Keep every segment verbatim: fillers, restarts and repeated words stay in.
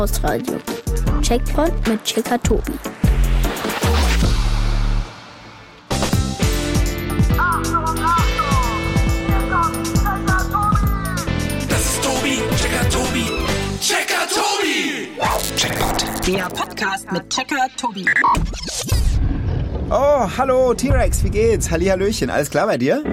Radio. Checkpoint mit Checker Tobi. Das ist Tobi, Checker Tobi, Checker Tobi! Checkpoint. Der Podcast mit Checker Tobi. Oh, hallo T-Rex, wie geht's? Hallihallöchen, alles klar bei dir?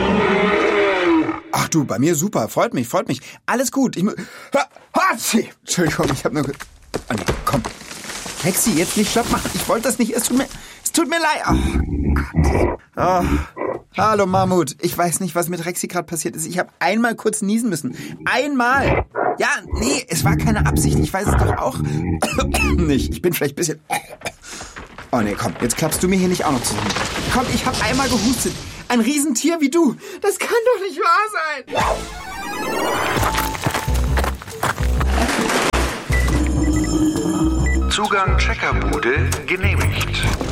Ach du, bei mir super, freut mich, freut mich. Alles gut. Ich mu- ha, Hatsi! Entschuldigung, ich hab nur... ge- Oh nee, komm. Rexi, jetzt nicht schlapp machen. Ich wollte das nicht. Es tut mir, es tut mir leid. Oh, Gott. Oh. Hallo Mammut. Ich weiß nicht, was mit Rexi gerade passiert ist. Ich habe einmal kurz niesen müssen. Einmal. Ja, nee, es war keine Absicht. Ich weiß es doch auch nicht. Ich bin vielleicht ein bisschen... Oh nee, komm, jetzt klappst du mir hier nicht auch noch zusammen. Komm, ich habe einmal gehustet. Ein Riesentier wie du. Das kann doch nicht wahr sein. Zugang Checkerbude genehmigt.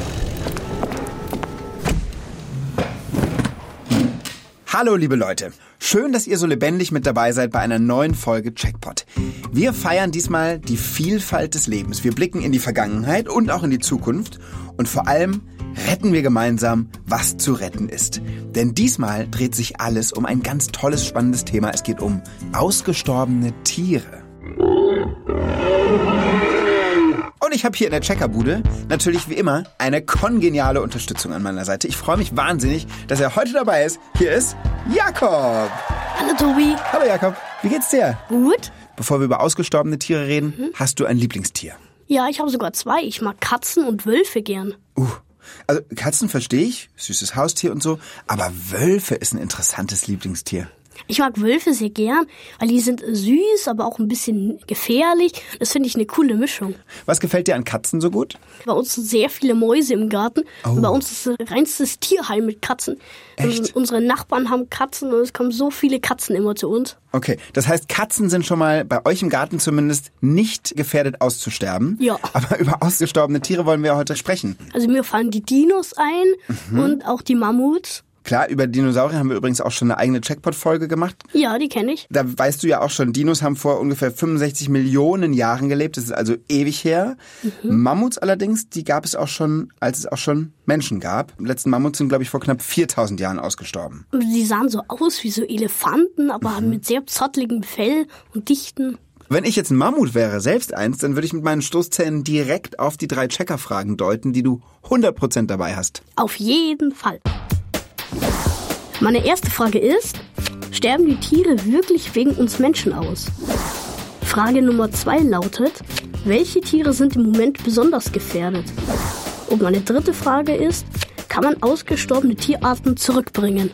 Hallo liebe Leute, schön, dass ihr so lebendig mit dabei seid bei einer neuen Folge Checkpot. Wir feiern diesmal die Vielfalt des Lebens. Wir blicken in die Vergangenheit und auch in die Zukunft und vor allem retten wir gemeinsam, was zu retten ist. Denn diesmal dreht sich alles um ein ganz tolles, spannendes Thema. Es geht um ausgestorbene Tiere. Und ich habe hier in der Checkerbude natürlich wie immer eine kongeniale Unterstützung an meiner Seite. Ich freue mich wahnsinnig, dass er heute dabei ist. Hier ist Jakob. Hallo Tobi. Hallo Jakob, wie geht's dir? Gut? Bevor wir über ausgestorbene Tiere reden, mhm. hast du ein Lieblingstier? Ja, ich habe sogar zwei. Ich mag Katzen und Wölfe gern. Uh, also Katzen verstehe ich, süßes Haustier und so, aber Wölfe ist ein interessantes Lieblingstier. Ich mag Wölfe sehr gern, weil die sind süß, aber auch ein bisschen gefährlich. Das finde ich eine coole Mischung. Was gefällt dir an Katzen so gut? Bei uns sind sehr viele Mäuse im Garten. Oh. Und bei uns ist ein reinstes Tierheim mit Katzen. Echt? Also unsere Nachbarn haben Katzen und es kommen so viele Katzen immer zu uns. Okay, das heißt, Katzen sind schon mal bei euch im Garten zumindest nicht gefährdet auszusterben. Ja. Aber über ausgestorbene Tiere wollen wir heute sprechen. Also mir fallen die Dinos ein mhm. und auch die Mammuts. Klar, über Dinosaurier haben wir übrigens auch schon eine eigene Checkpot-Folge gemacht. Ja, die kenne ich. Da weißt du ja auch schon, Dinos haben vor ungefähr fünfundsechzig Millionen Jahren gelebt. Das ist also ewig her. Mhm. Mammuts allerdings, die gab es auch schon, als es auch schon Menschen gab. Die letzten Mammuts sind, glaube ich, vor knapp viertausend Jahren ausgestorben. Die sahen so aus wie so Elefanten, aber mhm. mit sehr zottligem Fell und dichten. Wenn ich jetzt ein Mammut wäre, selbst eins, dann würde ich mit meinen Stoßzähnen direkt auf die drei Checker-Fragen deuten, die du hundert Prozent dabei hast. Auf jeden Fall. Meine erste Frage ist, sterben die Tiere wirklich wegen uns Menschen aus? Frage Nummer zwei lautet, welche Tiere sind im Moment besonders gefährdet? Und meine dritte Frage ist, kann man ausgestorbene Tierarten zurückbringen?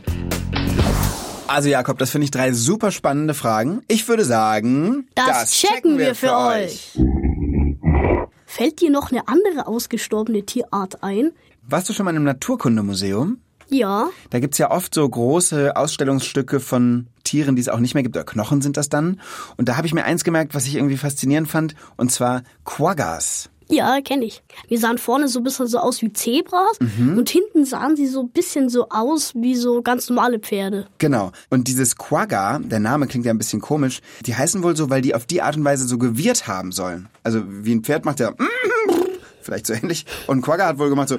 Also Jakob, das finde ich drei super spannende Fragen. Ich würde sagen, das, das checken, checken wir wir für euch. Fällt dir noch eine andere ausgestorbene Tierart ein? Warst du schon mal im Naturkundemuseum? Ja. Da gibt's ja oft so große Ausstellungsstücke von Tieren, die es auch nicht mehr gibt, oder Knochen sind das dann. Und da habe ich mir eins gemerkt, was ich irgendwie faszinierend fand, und zwar Quaggas. Ja, kenne ich. Die sahen vorne so ein bisschen so aus wie Zebras mhm. und hinten sahen sie so ein bisschen so aus wie so ganz normale Pferde. Genau. Und dieses Quagga, der Name klingt ja ein bisschen komisch, die heißen wohl so, weil die auf die Art und Weise so gewirrt haben sollen. Also wie ein Pferd macht der vielleicht so ähnlich. Und ein Quagga hat wohl gemacht so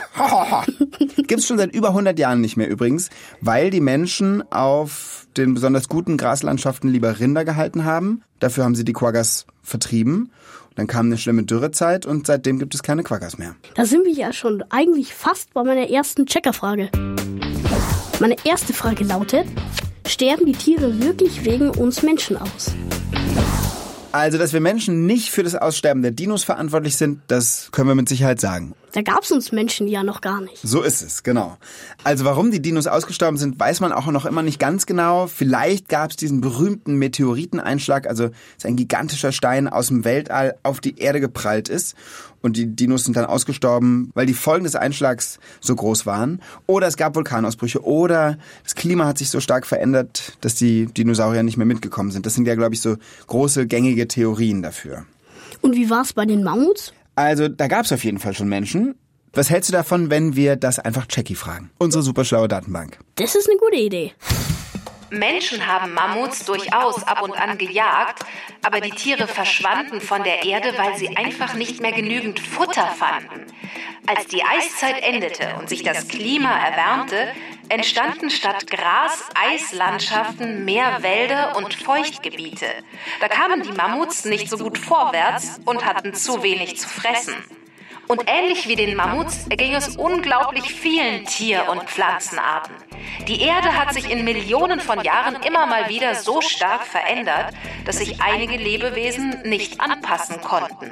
Gibt's schon seit über hundert Jahren nicht mehr übrigens, weil die Menschen auf den besonders guten Graslandschaften lieber Rinder gehalten haben. Dafür haben sie die Quaggas vertrieben. Dann kam eine schlimme Dürrezeit und seitdem gibt es keine Quaggas mehr. Da sind wir ja schon eigentlich fast bei meiner ersten Checkerfrage. Meine erste Frage lautet, sterben die Tiere wirklich wegen uns Menschen aus? Also, dass wir Menschen nicht für das Aussterben der Dinos verantwortlich sind, das können wir mit Sicherheit sagen. Da gab's uns Menschen ja noch gar nicht. So ist es, genau. Also warum die Dinos ausgestorben sind, weiß man auch noch immer nicht ganz genau. Vielleicht gab's diesen berühmten Meteoriteneinschlag, also ist ein gigantischer Stein aus dem Weltall auf die Erde geprallt ist. Und die Dinos sind dann ausgestorben, weil die Folgen des Einschlags so groß waren. Oder es gab Vulkanausbrüche. Oder das Klima hat sich so stark verändert, dass die Dinosaurier nicht mehr mitgekommen sind. Das sind ja, glaube ich, so große, gängige Theorien dafür. Und wie war's bei den Mammuts? Also, da gab's auf jeden Fall schon Menschen. Was hältst du davon, wenn wir das einfach Jackie fragen? Unsere super schlaue Datenbank. Das ist eine gute Idee. Menschen haben Mammuts durchaus ab und an gejagt, aber die Tiere verschwanden von der Erde, weil sie einfach nicht mehr genügend Futter fanden. Als die Eiszeit endete und sich das Klima erwärmte, entstanden statt Gras Eislandschaften, mehr Wälder und Feuchtgebiete. Da kamen die Mammuts nicht so gut vorwärts und hatten zu wenig zu fressen. Und ähnlich wie den Mammuts erging es unglaublich vielen Tier- und Pflanzenarten. Die Erde hat sich in Millionen von Jahren immer mal wieder so stark verändert, dass sich einige Lebewesen nicht anpassen konnten.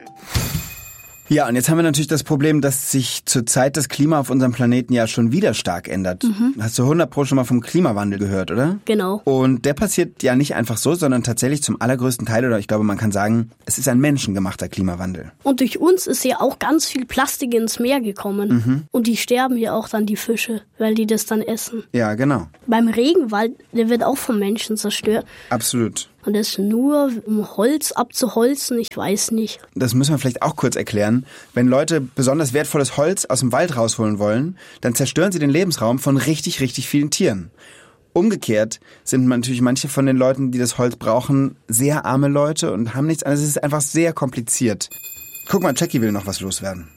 Ja, und jetzt haben wir natürlich das Problem, dass sich zurzeit das Klima auf unserem Planeten ja schon wieder stark ändert. Mhm. Hast du hundert Pro schon mal vom Klimawandel gehört, oder? Genau. Und der passiert ja nicht einfach so, sondern tatsächlich zum allergrößten Teil, oder ich glaube, man kann sagen, es ist ein menschengemachter Klimawandel. Und durch uns ist ja auch ganz viel Plastik ins Meer gekommen. Mhm. Und die sterben ja auch dann, die Fische, weil die das dann essen. Ja, genau. Beim Regenwald, der wird auch vom Menschen zerstört. Absolut. Und das nur, um Holz abzuholzen, ich weiß nicht. Das müssen wir vielleicht auch kurz erklären. Wenn Leute besonders wertvolles Holz aus dem Wald rausholen wollen, dann zerstören sie den Lebensraum von richtig, richtig vielen Tieren. Umgekehrt sind natürlich manche von den Leuten, die das Holz brauchen, sehr arme Leute und haben nichts anderes. Es ist einfach sehr kompliziert. Guck mal, Jackie will noch was loswerden.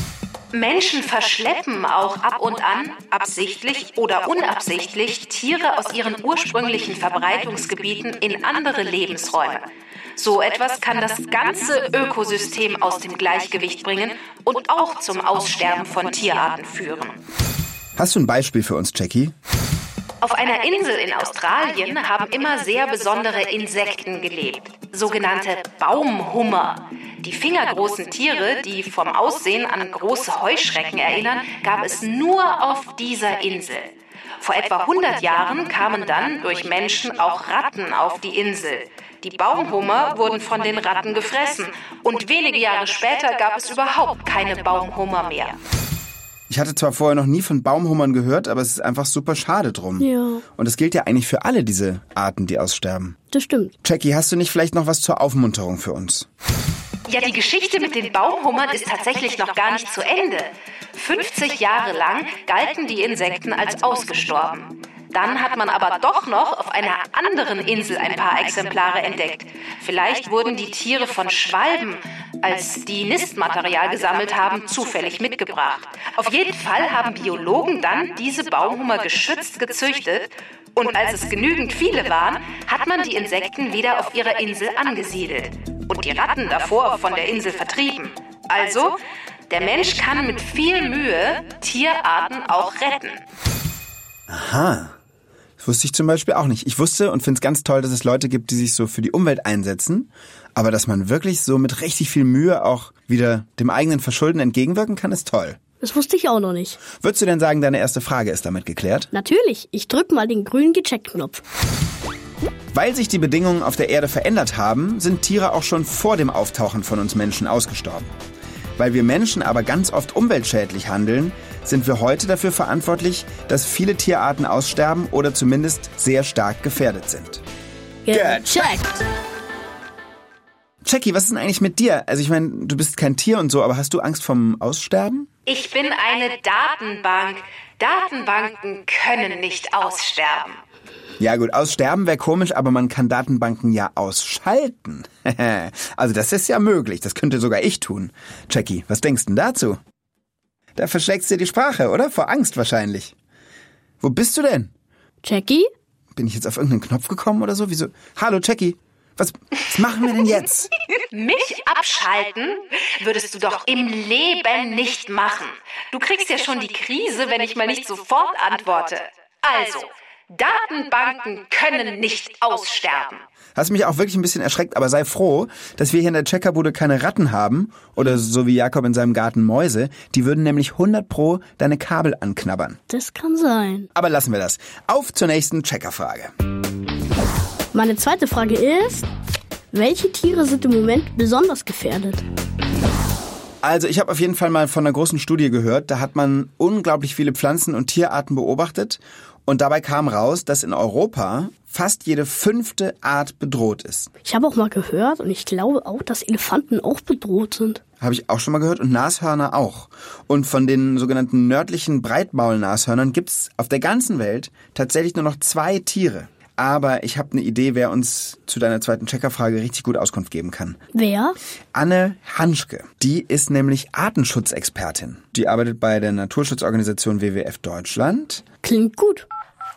Menschen verschleppen auch ab und an, absichtlich oder unabsichtlich, Tiere aus ihren ursprünglichen Verbreitungsgebieten in andere Lebensräume. So etwas kann das ganze Ökosystem aus dem Gleichgewicht bringen und auch zum Aussterben von Tierarten führen. Hast du ein Beispiel für uns, Jackie? Auf einer Insel in Australien haben immer sehr besondere Insekten gelebt, sogenannte Baumhummer. Die fingergroßen Tiere, die vom Aussehen an große Heuschrecken erinnern, gab es nur auf dieser Insel. Vor etwa hundert Jahren kamen dann durch Menschen auch Ratten auf die Insel. Die Baumhummer wurden von den Ratten gefressen und wenige Jahre später gab es überhaupt keine Baumhummer mehr. Ich hatte zwar vorher noch nie von Baumhummern gehört, aber es ist einfach super schade drum. Ja. Und das gilt ja eigentlich für alle diese Arten, die aussterben. Das stimmt. Jackie, hast du nicht vielleicht noch was zur Aufmunterung für uns? Ja, die Geschichte mit den Baumhummern ist tatsächlich noch gar nicht zu Ende. fünfzig Jahre lang galten die Insekten als ausgestorben. Dann hat man aber doch noch auf einer anderen Insel ein paar Exemplare entdeckt. Vielleicht wurden die Tiere von Schwalben, als die Nistmaterial gesammelt haben, zufällig mitgebracht. Auf jeden Fall haben Biologen dann diese Baumhummer geschützt gezüchtet. Und als es genügend viele waren, hat man die Insekten wieder auf ihrer Insel angesiedelt. Und die Ratten davor von der Insel vertrieben. Also, der Mensch kann mit viel Mühe Tierarten auch retten. Aha. Das wusste ich zum Beispiel auch nicht. Ich wusste und finde es ganz toll, dass es Leute gibt, die sich so für die Umwelt einsetzen. Aber dass man wirklich so mit richtig viel Mühe auch wieder dem eigenen Verschulden entgegenwirken kann, ist toll. Das wusste ich auch noch nicht. Würdest du denn sagen, deine erste Frage ist damit geklärt? Natürlich. Ich drück mal den grünen Gecheckt-Knopf. Weil sich die Bedingungen auf der Erde verändert haben, sind Tiere auch schon vor dem Auftauchen von uns Menschen ausgestorben. Weil wir Menschen aber ganz oft umweltschädlich handeln, sind wir heute dafür verantwortlich, dass viele Tierarten aussterben oder zumindest sehr stark gefährdet sind. Gecheckt! Jackie, was ist denn eigentlich mit dir? Also ich meine, du bist kein Tier und so, aber hast du Angst vom Aussterben? Ich bin eine Datenbank. Datenbanken können nicht aussterben. Ja gut, aussterben wäre komisch, aber man kann Datenbanken ja ausschalten. Also das ist ja möglich, das könnte sogar ich tun. Jackie, was denkst du denn dazu? Da verschlägst du dir die Sprache, oder? Vor Angst wahrscheinlich. Wo bist du denn? Jackie? Bin ich jetzt auf irgendeinen Knopf gekommen oder so? Wieso? Hallo Jackie, was, was machen wir denn jetzt? Mich abschalten würdest du doch im Leben nicht machen. Du kriegst ja schon die Krise, wenn ich mal nicht sofort antworte. Also, Datenbanken können nicht aussterben. Hast mich auch wirklich ein bisschen erschreckt, aber sei froh, dass wir hier in der Checkerbude keine Ratten haben oder so wie Jakob in seinem Garten Mäuse. Die würden nämlich hundert Pro deine Kabel anknabbern. Das kann sein. Aber lassen wir das. Auf zur nächsten Checkerfrage. Meine zweite Frage ist, welche Tiere sind im Moment besonders gefährdet? Also ich habe auf jeden Fall mal von einer großen Studie gehört, da hat man unglaublich viele Pflanzen- und Tierarten beobachtet und dabei kam raus, dass in Europa fast jede fünfte Art bedroht ist. Ich habe auch mal gehört und ich glaube auch, dass Elefanten auch bedroht sind. Habe ich auch schon mal gehört und Nashörner auch. Und von den sogenannten nördlichen Breitmaulnashörnern gibt's auf der ganzen Welt tatsächlich nur noch zwei Tiere. aber ich habe eine Idee, wer uns zu deiner zweiten Checkerfrage richtig gut Auskunft geben kann. Wer? Anne Hanschke. Die ist nämlich Artenschutzexpertin. Die arbeitet bei der Naturschutzorganisation W W F Deutschland. Klingt gut.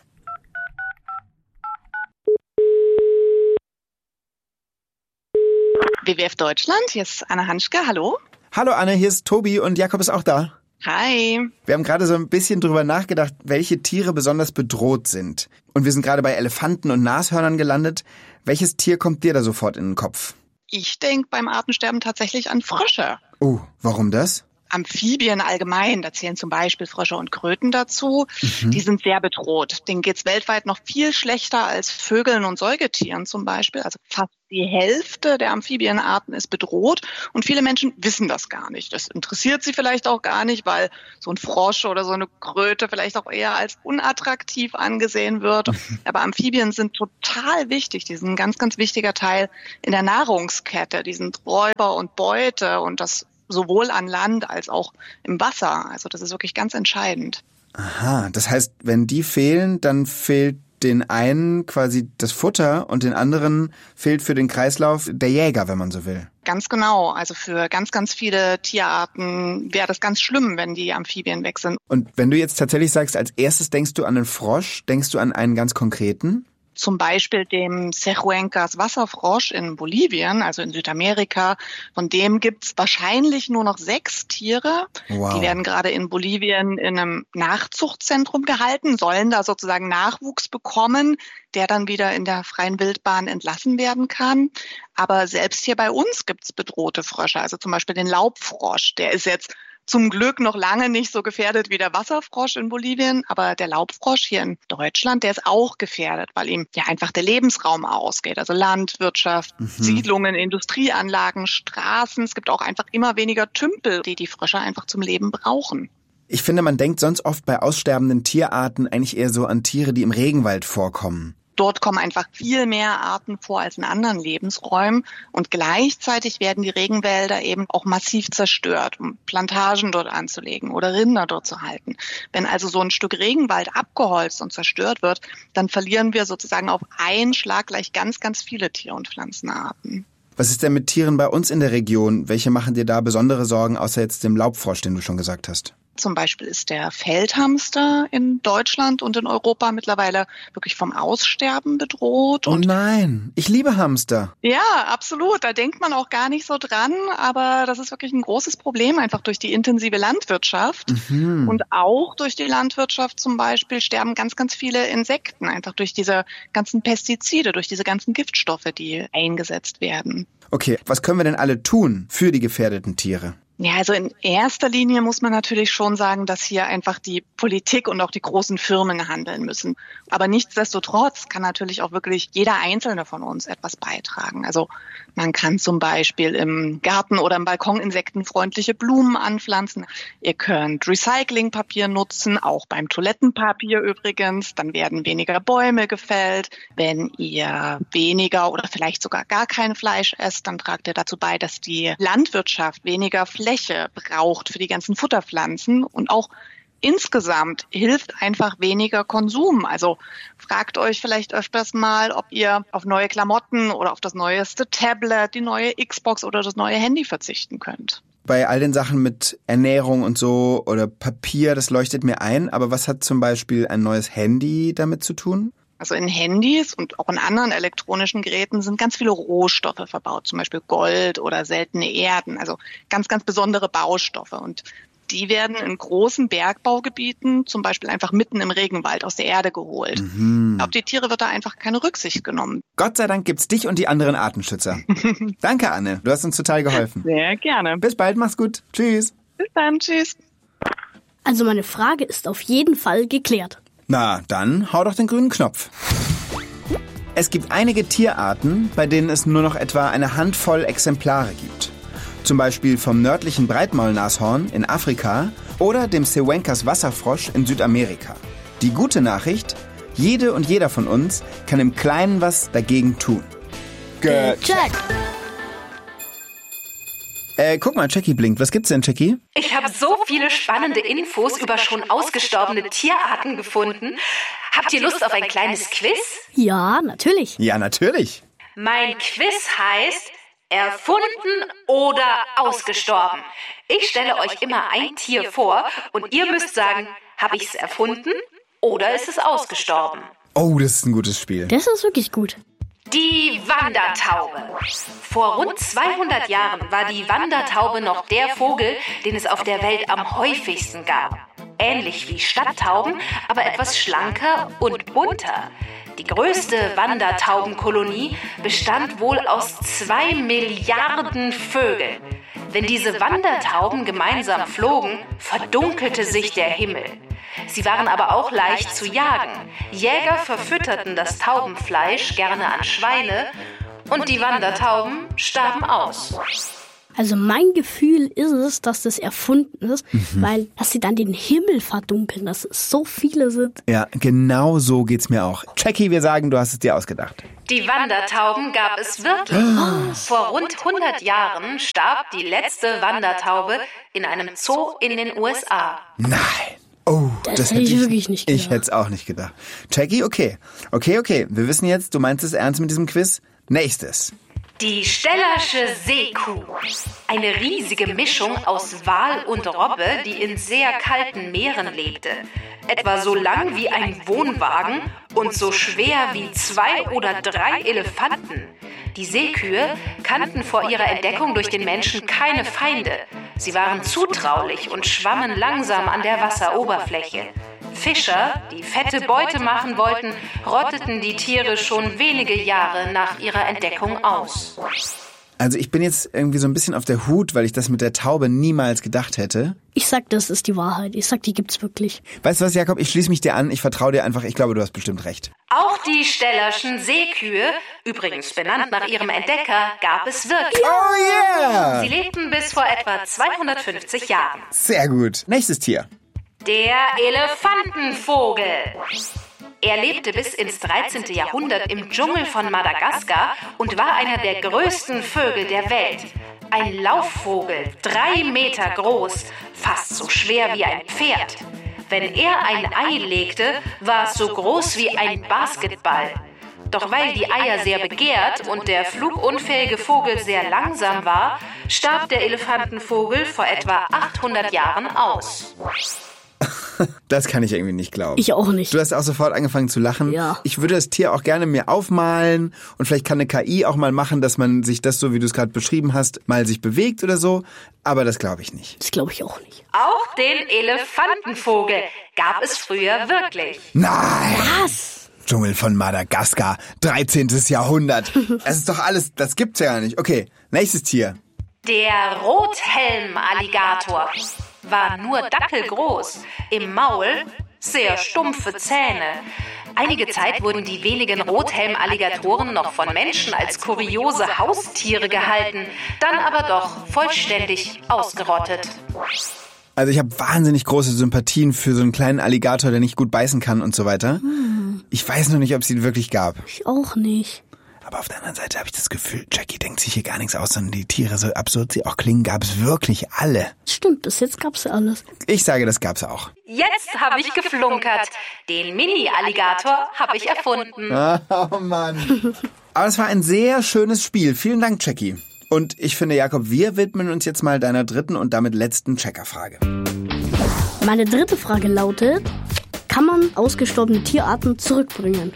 W W F Deutschland, hier ist Anne Hanschke, hallo. Hallo Anne, hier ist Tobi und Jakob ist auch da. Hi. Wir haben gerade so ein bisschen drüber nachgedacht, welche Tiere besonders bedroht sind. Und wir sind gerade bei Elefanten und Nashörnern gelandet. Welches Tier kommt dir da sofort in den Kopf? Ich denke beim Artensterben tatsächlich an Frösche. Oh, warum das? Amphibien allgemein, da zählen zum Beispiel Frösche und Kröten dazu, mhm. die sind sehr bedroht. Denen geht's weltweit noch viel schlechter als Vögeln und Säugetieren zum Beispiel. Also fast die Hälfte der Amphibienarten ist bedroht und viele Menschen wissen das gar nicht. Das interessiert sie vielleicht auch gar nicht, weil so ein Frosch oder so eine Kröte vielleicht auch eher als unattraktiv angesehen wird. Aber Amphibien sind total wichtig. Die sind ein ganz, ganz wichtiger Teil in der Nahrungskette. Die sind Räuber und Beute und das sowohl an Land als auch im Wasser. Also das ist wirklich ganz entscheidend. Aha, das heißt, wenn die fehlen, dann fehlt den einen quasi das Futter und den anderen fehlt für den Kreislauf der Jäger, wenn man so will. Ganz genau. Also für ganz, ganz viele Tierarten wäre das ganz schlimm, wenn die Amphibien weg sind. Und wenn du jetzt tatsächlich sagst, als erstes denkst du an einen Frosch, denkst du an einen ganz konkreten? Zum Beispiel dem Sehuencas Wasserfrosch in Bolivien, also in Südamerika. Von dem gibt's wahrscheinlich nur noch sechs Tiere. Wow. Die werden gerade in Bolivien in einem Nachzuchtzentrum gehalten, sollen da sozusagen Nachwuchs bekommen, der dann wieder in der freien Wildbahn entlassen werden kann. Aber selbst hier bei uns gibt's bedrohte Frösche, also zum Beispiel den Laubfrosch. Der ist jetzt zum Glück noch lange nicht so gefährdet wie der Wasserfrosch in Bolivien, aber der Laubfrosch hier in Deutschland, der ist auch gefährdet, weil ihm ja einfach der Lebensraum ausgeht. Also Landwirtschaft, mhm. Siedlungen, Industrieanlagen, Straßen. Es gibt auch einfach immer weniger Tümpel, die die Frösche einfach zum Leben brauchen. Ich finde, man denkt sonst oft bei aussterbenden Tierarten eigentlich eher so an Tiere, die im Regenwald vorkommen. Dort kommen einfach viel mehr Arten vor als in anderen Lebensräumen und gleichzeitig werden die Regenwälder eben auch massiv zerstört, um Plantagen dort anzulegen oder Rinder dort zu halten. Wenn also so ein Stück Regenwald abgeholzt und zerstört wird, dann verlieren wir sozusagen auf einen Schlag gleich ganz, ganz viele Tier- und Pflanzenarten. Was ist denn mit Tieren bei uns in der Region? Welche machen dir da besondere Sorgen, außer jetzt dem Laubfrosch, den du schon gesagt hast? Zum Beispiel ist der Feldhamster in Deutschland und in Europa mittlerweile wirklich vom Aussterben bedroht. Oh nein, ich liebe Hamster. Ja, absolut. Da denkt man auch gar nicht so dran. Aber das ist wirklich ein großes Problem, einfach durch die intensive Landwirtschaft. Mhm. Und auch durch die Landwirtschaft zum Beispiel sterben ganz, ganz viele Insekten. Einfach durch diese ganzen Pestizide, durch diese ganzen Giftstoffe, die eingesetzt werden. Okay, was können wir denn alle tun für die gefährdeten Tiere? Ja, also in erster Linie muss man natürlich schon sagen, dass hier einfach die Politik und auch die großen Firmen handeln müssen. Aber nichtsdestotrotz kann natürlich auch wirklich jeder Einzelne von uns etwas beitragen. Also man kann zum Beispiel im Garten oder im Balkon insektenfreundliche Blumen anpflanzen. Ihr könnt Recyclingpapier nutzen, auch beim Toilettenpapier übrigens. Dann werden weniger Bäume gefällt. Wenn ihr weniger oder vielleicht sogar gar kein Fleisch esst, dann tragt ihr dazu bei, dass die Landwirtschaft weniger Fläche braucht für die ganzen Futterpflanzen und auch insgesamt hilft einfach weniger Konsum. Also fragt euch vielleicht öfters mal, ob ihr auf neue Klamotten oder auf das neueste Tablet, die neue Xbox oder das neue Handy verzichten könnt. Bei all den Sachen mit Ernährung und so oder Papier, das leuchtet mir ein. Aber was hat zum Beispiel ein neues Handy damit zu tun? Also in Handys und auch in anderen elektronischen Geräten sind ganz viele Rohstoffe verbaut, zum Beispiel Gold oder seltene Erden, also ganz, ganz besondere Baustoffe. Und die werden in großen Bergbaugebieten, zum Beispiel einfach mitten im Regenwald aus der Erde geholt. Mhm. Auf die Tiere wird da einfach keine Rücksicht genommen. Gott sei Dank gibt's dich und die anderen Artenschützer. Danke, Anne. Du hast uns total geholfen. Sehr gerne. Bis bald, mach's gut. Tschüss. Bis dann, tschüss. Also meine Frage ist auf jeden Fall geklärt. Na, dann hau doch den grünen Knopf. Es gibt einige Tierarten, bei denen es nur noch etwa eine Handvoll Exemplare gibt. Zum Beispiel vom nördlichen Breitmaulnashorn in Afrika oder dem Sehuencas Wasserfrosch in Südamerika. Die gute Nachricht, jede und jeder von uns kann im Kleinen was dagegen tun. Gecheckt! Äh, guck mal, Jackie blinkt. Was gibt's denn, Jackie? Ich habe so viele spannende Infos über schon ausgestorbene Tierarten gefunden. Habt ihr Lust auf ein kleines Quiz? Ja, natürlich. Ja, natürlich. Mein Quiz heißt erfunden oder ausgestorben. Ich stelle euch immer ein Tier vor und ihr müsst sagen, habe ich es erfunden oder ist es ausgestorben? Oh, das ist ein gutes Spiel. Das ist wirklich gut. Die Wandertaube. Vor rund zweihundert Jahren war die Wandertaube noch der Vogel, den es auf der Welt am häufigsten gab. Ähnlich wie Stadttauben, aber etwas schlanker und bunter. Die größte Wandertaubenkolonie bestand wohl aus zwei Milliarden Vögeln. Wenn diese Wandertauben gemeinsam flogen, verdunkelte sich der Himmel. Sie waren aber auch leicht zu jagen. Jäger verfütterten das Taubenfleisch gerne an Schweine und die Wandertauben starben aus. Also mein Gefühl ist es, dass das erfunden ist, Mhm. weil dass sie dann den Himmel verdunkeln, dass es so viele sind. Ja, genau so geht's mir auch. Jackie, wir sagen, du hast es dir ausgedacht. Die Wandertauben gab es wirklich. Vor rund hundert Jahren starb die letzte Wandertaube in einem Zoo in den U S A. Nein. Oh, Das das, hätte ich wirklich nicht Ich gedacht. hätte es auch nicht gedacht. Jackie, okay. Okay, okay. Wir wissen jetzt, du meinst es ernst mit diesem Quiz. Nächstes. Die Stellersche Seekuh. Eine riesige Mischung aus Wal und Robbe, die in sehr kalten Meeren lebte. Etwa so lang wie ein Wohnwagen und so schwer wie zwei oder drei Elefanten. Die Seekühe kannten vor ihrer Entdeckung durch den Menschen keine Feinde. Sie waren zutraulich und schwammen langsam an der Wasseroberfläche. Fischer, die fette Beute machen wollten, rotteten die Tiere schon wenige Jahre nach ihrer Entdeckung aus. Also ich bin jetzt irgendwie so ein bisschen auf der Hut, weil ich das mit der Taube niemals gedacht hätte. Ich sag, das ist die Wahrheit. Ich sag, die gibt's wirklich. Weißt du was, Jakob? Ich schließe mich dir an. Ich vertraue dir einfach. Ich glaube, du hast bestimmt recht. Auch die Stellerschen Seekühe, übrigens benannt nach ihrem Entdecker, gab es wirklich. Oh yeah! Sie lebten bis vor etwa zweihundertfünfzig Jahren. Sehr gut. Nächstes Tier. Der Elefantenvogel. Er lebte bis ins dreizehnte Jahrhundert im Dschungel von Madagaskar und war einer der größten Vögel der Welt. Ein Laufvogel, drei Meter groß, fast so schwer wie ein Pferd. Wenn er ein Ei legte, war es so groß wie ein Basketball. Doch weil die Eier sehr begehrt und der flugunfähige Vogel sehr langsam war, starb der Elefantenvogel vor etwa achthundert Jahren aus. Das kann ich irgendwie nicht glauben. Ich auch nicht. Du hast auch sofort angefangen zu lachen. Ja. Ich würde das Tier auch gerne mir aufmalen und vielleicht kann eine K I auch mal machen, dass man sich das, so wie du es gerade beschrieben hast, mal sich bewegt oder so. Aber das glaube ich nicht. Das glaube ich auch nicht. Auch den Elefantenvogel gab es früher wirklich. Nein! Was? Dschungel von Madagaskar, dreizehntes Jahrhundert. Das ist doch alles, das gibt's ja gar nicht. Okay, nächstes Tier. Der Rothelmalligator war nur dackelgroß, im Maul sehr stumpfe Zähne. Einige Zeit wurden die wenigen Rothelmalligatoren noch von Menschen als kuriose Haustiere gehalten, dann aber doch vollständig ausgerottet. Also ich habe wahnsinnig große Sympathien für so einen kleinen Alligator, der nicht gut beißen kann und so weiter. Hm. Ich weiß noch nicht, ob es ihn wirklich gab. Ich auch nicht. Aber auf der anderen Seite habe ich das Gefühl, Jackie denkt sich hier gar nichts aus, sondern die Tiere, so absurd sie auch klingen, gab es wirklich alle. Stimmt, bis jetzt gab's ja alles. Ich sage, das gab's auch. Jetzt habe ich geflunkert. Den Mini-Alligator habe ich erfunden. Oh Mann. Aber es war ein sehr schönes Spiel. Vielen Dank, Jackie. Und ich finde, Jakob, wir widmen uns jetzt mal deiner dritten und damit letzten Checkerfrage. Meine dritte Frage lautet, kann man ausgestorbene Tierarten zurückbringen?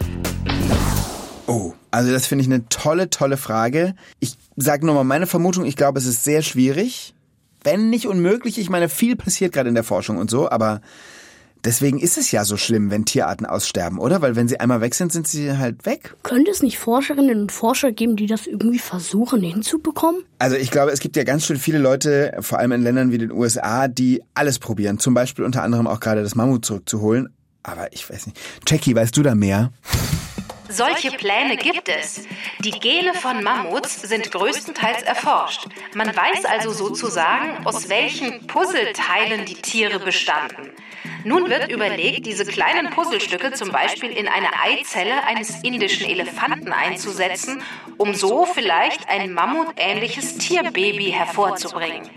Oh, also das finde ich eine tolle, tolle Frage. Ich sage nur mal meine Vermutung, ich glaube, es ist sehr schwierig, wenn nicht unmöglich. Ich meine, viel passiert gerade in der Forschung und so, aber deswegen ist es ja so schlimm, wenn Tierarten aussterben, oder? Weil wenn sie einmal weg sind, sind sie halt weg. Könnte es nicht Forscherinnen und Forscher geben, die das irgendwie versuchen hinzubekommen? Also ich glaube, es gibt ja ganz schön viele Leute, vor allem in Ländern wie den U S A, die alles probieren. Zum Beispiel unter anderem auch gerade das Mammut zurückzuholen. Aber ich weiß nicht. Jackie, weißt du da mehr? Solche Pläne gibt es. Die Gene von Mammuts sind größtenteils erforscht. Man weiß also sozusagen, aus welchen Puzzleteilen die Tiere bestanden. Nun wird überlegt, diese kleinen Puzzlestücke zum Beispiel in eine Eizelle eines indischen Elefanten einzusetzen, um so vielleicht ein mammutähnliches Tierbaby hervorzubringen.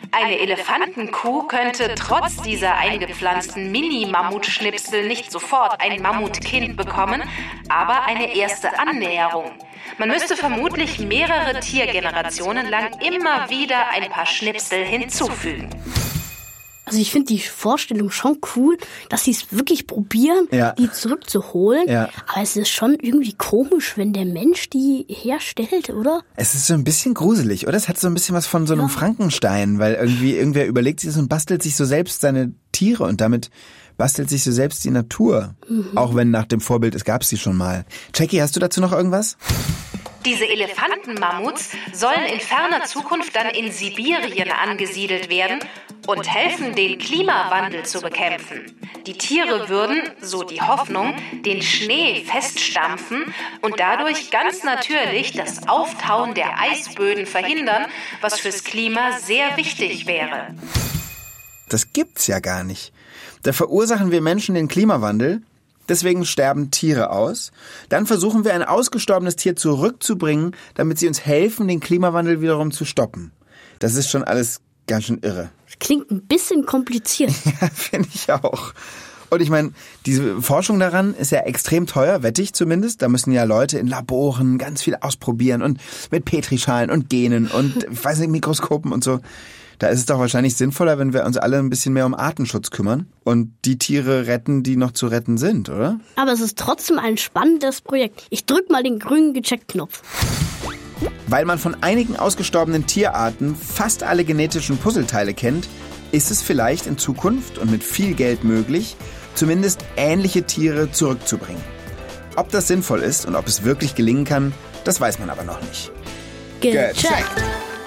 Eine Elefantenkuh könnte trotz dieser eingepflanzten Mini-Mammutschnipsel nicht sofort ein Mammutkind bekommen, aber eine erste Annäherung. Man müsste vermutlich mehrere Tiergenerationen lang immer wieder ein paar Schnipsel hinzufügen. Also ich finde die Vorstellung schon cool, dass sie es wirklich probieren, ja. die zurückzuholen. Ja. Aber es ist schon irgendwie komisch, wenn der Mensch die herstellt, oder? Es ist so ein bisschen gruselig, oder? Es hat so ein bisschen was von so einem ja. Frankenstein, weil irgendwie irgendwer überlegt sich das und bastelt sich so selbst seine Tiere und damit bastelt sich so selbst die Natur. Mhm. Auch wenn nach dem Vorbild, es gab sie schon mal. Jackie, hast du dazu noch irgendwas? Diese Elefantenmammuts sollen in ferner Zukunft dann in Sibirien angesiedelt werden und helfen, den Klimawandel zu bekämpfen. Die Tiere würden, so die Hoffnung, den Schnee feststampfen und dadurch ganz natürlich das Auftauen der Eisböden verhindern, was fürs Klima sehr wichtig wäre. Das gibt's ja gar nicht. Da verursachen wir Menschen den Klimawandel. Deswegen sterben Tiere aus. Dann versuchen wir, ein ausgestorbenes Tier zurückzubringen, damit sie uns helfen, den Klimawandel wiederum zu stoppen. Das ist schon alles ganz schön irre. Klingt ein bisschen kompliziert. Ja, finde ich auch. Und ich meine, diese Forschung daran ist ja extrem teuer, wette ich zumindest. Da müssen ja Leute in Laboren ganz viel ausprobieren und mit Petrischalen und Genen und, ich weiß nicht, Mikroskopen und so. Da ist es doch wahrscheinlich sinnvoller, wenn wir uns alle ein bisschen mehr um Artenschutz kümmern und die Tiere retten, die noch zu retten sind, oder? Aber es ist trotzdem ein spannendes Projekt. Ich drück mal den grünen Gecheckt-Knopf. Weil man von einigen ausgestorbenen Tierarten fast alle genetischen Puzzleteile kennt, ist es vielleicht in Zukunft und mit viel Geld möglich, zumindest ähnliche Tiere zurückzubringen. Ob das sinnvoll ist und ob es wirklich gelingen kann, das weiß man aber noch nicht. Gecheckt!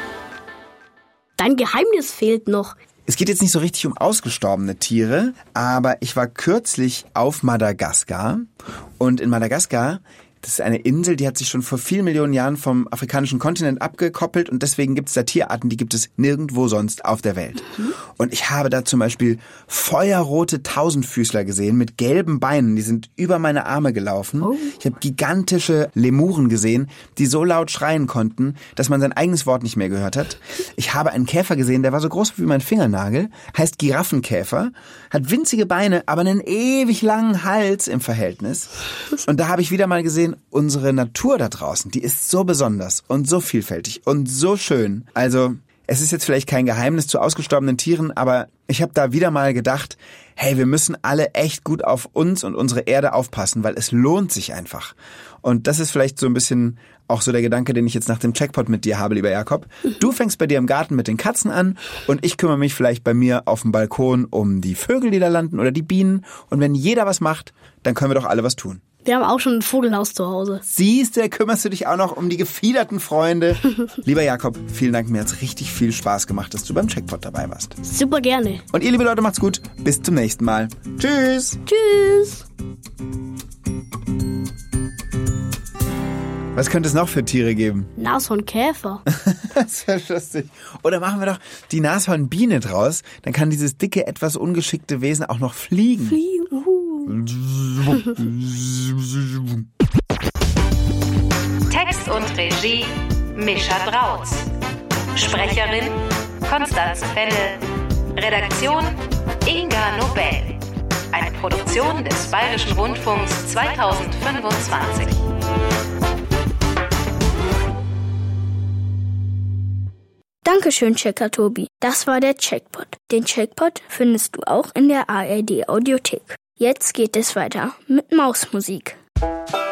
Dein Geheimnis fehlt noch. Es geht jetzt nicht so richtig um ausgestorbene Tiere, aber ich war kürzlich auf Madagaskar und in Madagaskar, das ist eine Insel, die hat sich schon vor vielen Millionen Jahren vom afrikanischen Kontinent abgekoppelt und deswegen gibt es da Tierarten, die gibt es nirgendwo sonst auf der Welt. Mhm. Und ich habe da zum Beispiel feuerrote Tausendfüßler gesehen mit gelben Beinen, die sind über meine Arme gelaufen. Oh. Ich habe gigantische Lemuren gesehen, die so laut schreien konnten, dass man sein eigenes Wort nicht mehr gehört hat. Ich habe einen Käfer gesehen, der war so groß wie mein Fingernagel, heißt Giraffenkäfer, hat winzige Beine, aber einen ewig langen Hals im Verhältnis. Und da habe ich wieder mal gesehen, unsere Natur da draußen, die ist so besonders und so vielfältig und so schön. Also, es ist jetzt vielleicht kein Geheimnis zu ausgestorbenen Tieren, aber ich habe da wieder mal gedacht, hey, wir müssen alle echt gut auf uns und unsere Erde aufpassen, weil es lohnt sich einfach. Und das ist vielleicht so ein bisschen auch so der Gedanke, den ich jetzt nach dem Checkpot mit dir habe, lieber Jakob. Du fängst bei dir im Garten mit den Katzen an und ich kümmere mich vielleicht bei mir auf dem Balkon um die Vögel, die da landen oder die Bienen. Und wenn jeder was macht, dann können wir doch alle was tun. Wir haben auch schon ein Vogelhaus zu Hause. Siehst du, kümmerst du dich auch noch um die gefiederten Freunde. Lieber Jakob, vielen Dank, mir hat's richtig viel Spaß gemacht, dass du beim Checkpot dabei warst. Super gerne. Und ihr, liebe Leute, macht's gut. Bis zum nächsten Mal. Tschüss. Tschüss. Was könnte es noch für Tiere geben? Nashornkäfer. Das wäre lustig. Oder machen wir doch die Nashornbiene draus. Dann kann dieses dicke, etwas ungeschickte Wesen auch noch fliegen. Fliegen, uh. Text und Regie Mischa Drautz. Sprecherin Konstanze Fennel. Redaktion Inga Nobel. Eine Produktion des Bayerischen Rundfunks zweitausendfünfundzwanzig. Dankeschön, Checker Tobi. Das war der Checkpot. Den Checkpot findest du auch in der A R D Audiothek. Jetzt geht es weiter mit Mausmusik.